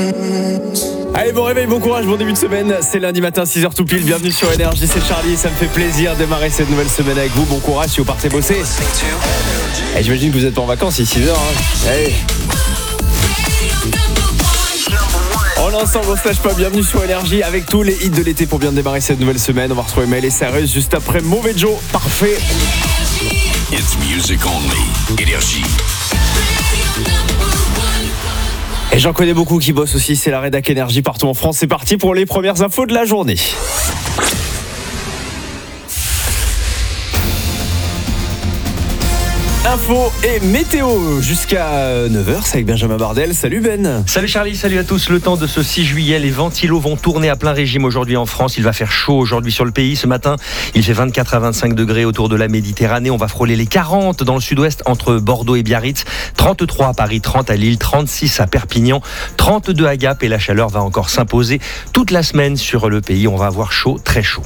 Allez, bon réveil, bon courage, bon début de semaine. C'est lundi matin, 6h tout pile. Bienvenue sur Énergie, c'est Charlie. Ça me fait plaisir de démarrer cette nouvelle semaine avec vous. Bon courage si vous partez bosser. Et j'imagine que vous êtes pas en vacances, il est 6h. Allez. En ensemble, on se lâche pas. Bienvenue sur Énergie avec tous les hits de l'été pour bien démarrer cette nouvelle semaine. On va retrouver Maël et Sérieuse juste après Mauvais Joe. Parfait. It's music only. Énergie. Et j'en connais beaucoup qui bossent aussi, c'est la rédac Énergie partout en France. C'est parti pour les premières infos de la journée. Info et météo jusqu'à 9h, c'est avec Benjamin Bardel. Salut Ben. Salut Charlie, salut à tous. Le temps de ce 6 juillet, les ventilos vont tourner à plein régime aujourd'hui en France. Il va faire chaud aujourd'hui sur le pays. Ce matin, il fait 24 à 25 degrés autour de la Méditerranée. On va frôler les 40 dans le sud-ouest entre Bordeaux et Biarritz. 33 à Paris, 30 à Lille, 36 à Perpignan, 32 à Gap et la chaleur va encore s'imposer toute la semaine sur le pays. On va avoir chaud, très chaud.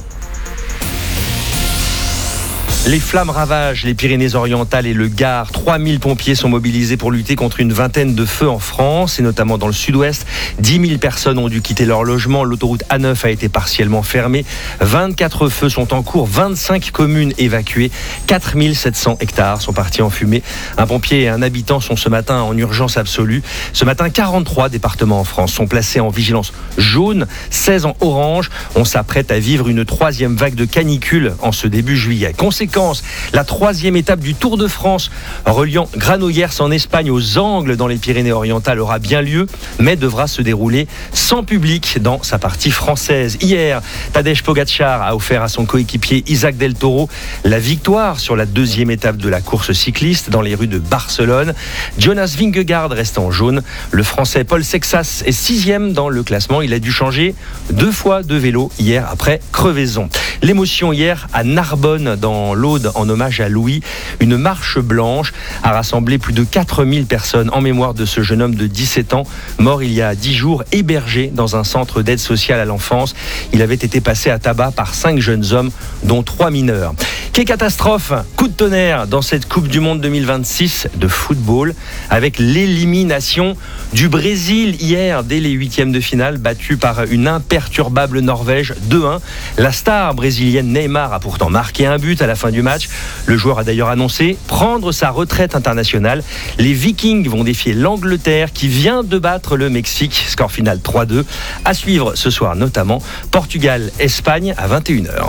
Les flammes ravagent les Pyrénées-Orientales et le Gard. 3000 pompiers sont mobilisés pour lutter contre une vingtaine de feux en France, et notamment dans le sud-ouest. 10 000 personnes ont dû quitter leur logement. L'autoroute A9 a été partiellement fermée. 24 feux sont en cours, 25 communes évacuées. 4700 hectares sont partis en fumée. Un pompier et un habitant sont ce matin en urgence absolue. Ce matin, 43 départements en France sont placés en vigilance jaune, 16 en orange. On s'apprête à vivre une troisième vague de canicule en ce début juillet. Conséquence, la troisième étape du Tour de France reliant Granollers en Espagne aux Angles dans les Pyrénées-Orientales aura bien lieu, mais devra se dérouler sans public dans sa partie française. Hier, Tadej Pogačar a offert à son coéquipier Isaac Del Toro la victoire sur la deuxième étape de la course cycliste dans les rues de Barcelone. Jonas Vingegaard reste en jaune. Le Français Paul Sexas est 6e dans le classement. Il a dû changer 2 fois de vélo hier après crevaison. L'émotion hier à Narbonne dans l'Aude en hommage à Louis. Une marche blanche a rassemblé plus de 4000 personnes en mémoire de ce jeune homme de 17 ans, mort il y a 10 jours, hébergé dans un centre d'aide sociale à l'enfance. Il avait été passé à tabac par 5 jeunes hommes, dont 3 mineurs. Quelle catastrophe! Coup de tonnerre dans cette Coupe du Monde 2026 de football, avec l'élimination du Brésil hier dès les 8e de finale, battu par une imperturbable Norvège 2-1. La star brésilienne Neymar a pourtant marqué un but à la fin du match. Le joueur a d'ailleurs annoncé prendre sa retraite internationale. Les Vikings vont défier l'Angleterre qui vient de battre le Mexique. Score final 3-2. À suivre ce soir notamment Portugal-Espagne à 21h.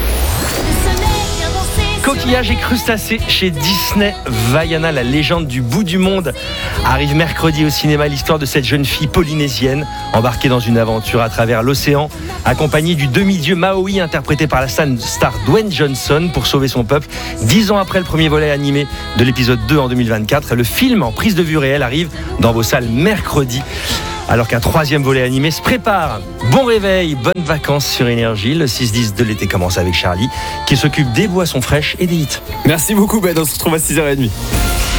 Coquillages et crustacés chez Disney. Vaiana, la légende du bout du monde, arrive mercredi au cinéma. L'histoire de cette jeune fille polynésienne embarquée dans une aventure à travers l'océan, accompagnée du demi-dieu Maui interprété par la star Dwayne Johnson pour sauver son peuple. 10 ans après le premier volet animé de l'épisode 2 en 2024, le film en prise de vue réelle arrive dans vos salles mercredi, alors qu'un troisième volet animé se prépare. Bon réveil, bonnes vacances sur Énergie. Le 6-10 de l'été commence avec Charlie, qui s'occupe des boissons fraîches et des hits. Merci beaucoup Ben, on se retrouve à 6h30.